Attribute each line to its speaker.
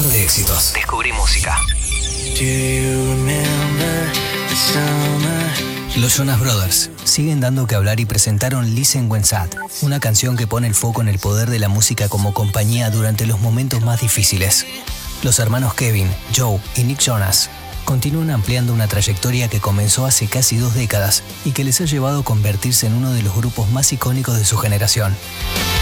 Speaker 1: Radar de éxitos. Descubrí música. Los Jonas Brothers siguen dando que hablar y presentaron Listen When Sad, una canción que pone el foco en el poder de la música como compañía durante los momentos más difíciles. Los hermanos Kevin, Joe y Nick Jonas continúan ampliando una trayectoria que comenzó hace casi 2 décadas y que les ha llevado a convertirse en uno de los grupos más icónicos de su generación.